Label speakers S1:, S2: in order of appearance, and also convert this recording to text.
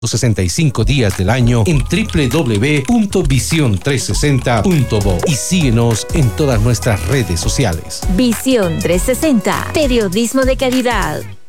S1: 65 días del año en www.vision360.bo y síguenos en todas nuestras redes sociales.
S2: Visión 360, periodismo de calidad.